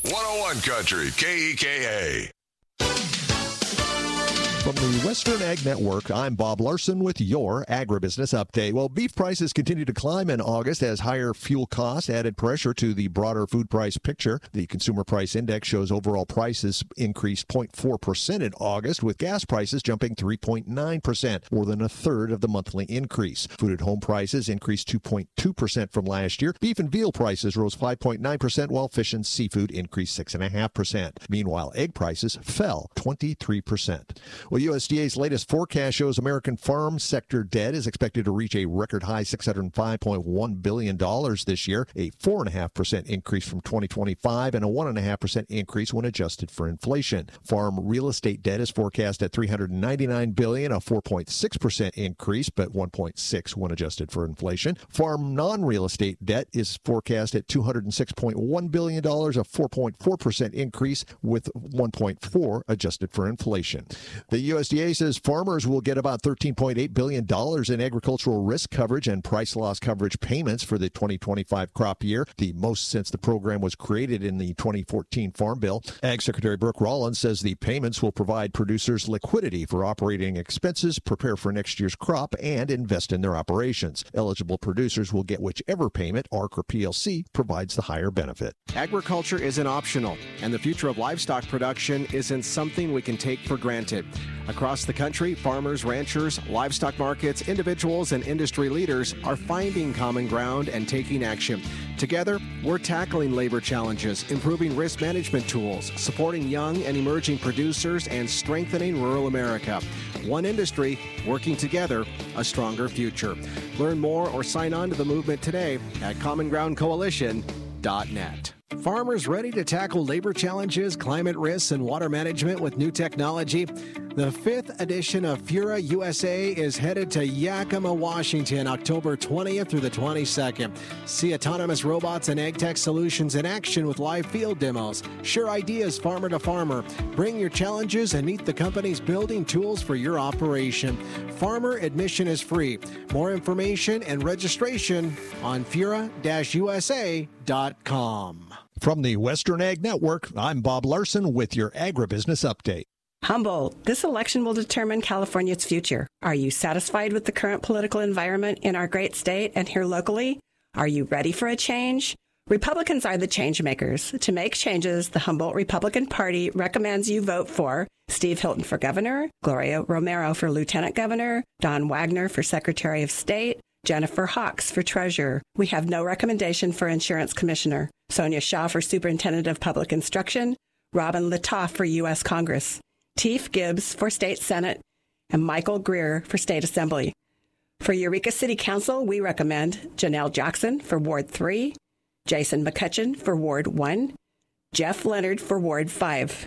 101 Country, KEKA. From the Western Ag Network, I'm Bob Larson with your Agribusiness Update. Well, beef prices continue to climb in August as higher fuel costs added pressure to the broader food price picture. The Consumer Price Index shows overall prices increased 0.4% in August, with gas prices jumping 3.9%, more than a third of the monthly increase. Food at home prices increased 2.2% from last year. Beef and veal prices rose 5.9%, while fish and seafood increased 6.5%. Meanwhile, egg prices fell 23%. Well, USDA's latest forecast shows American farm sector debt is expected to reach a record high $605.1 billion this year, a 4.5% increase from 2025 and a 1.5% increase when adjusted for inflation. Farm real estate debt is forecast at $399 billion, a 4.6% increase, but 1.6% when adjusted for inflation. Farm non-real estate debt is forecast at $206.1 billion, a 4.4% increase with 1.4% adjusted for inflation. The USDA says farmers will get about $13.8 billion in agricultural risk coverage and price loss coverage payments for the 2025 crop year, the most since the program was created in the 2014 Farm Bill. Ag Secretary Brooke Rollins says the payments will provide producers liquidity for operating expenses, prepare for next year's crop, and invest in their operations. Eligible producers will get whichever payment ARC or PLC provides the higher benefit. Agriculture isn't optional, and the future of livestock production isn't something we can take for granted. Across the country, farmers, ranchers, livestock markets, individuals, and industry leaders are finding common ground and taking action. Together, we're tackling labor challenges, improving risk management tools, supporting young and emerging producers, and strengthening rural America. One industry, working together, a stronger future. Learn more or sign on to the movement today at commongroundcoalition.net. Farmers ready to tackle labor challenges, climate risks, and water management with new technology? The 5th edition of Fura USA is headed to Yakima, Washington, October 20th through the 22nd. See autonomous robots and ag tech solutions in action with live field demos. Share ideas farmer to farmer. Bring your challenges and meet the companies building tools for your operation. Farmer admission is free. More information and registration on fura-usa.com. From the Western Ag Network, I'm Bob Larson with your Agribusiness Update. Humboldt, this election will determine California's future. Are you satisfied with the current political environment in our great state and here locally? Are you ready for a change? Republicans are the change makers. To make changes, the Humboldt Republican Party recommends you vote for Steve Hilton for governor, Gloria Romero for lieutenant governor, Don Wagner for Secretary of State, Jennifer Hawks for treasurer. We have no recommendation for insurance commissioner. Sonia Shaw for superintendent of public instruction, Robin Latoff for U.S. Congress, Teef Gibbs for state senate, and Michael Greer for state assembly. For Eureka City Council, we recommend Janelle Jackson for Ward 3, Jason McCutcheon for Ward 1, Jeff Leonard for Ward 5.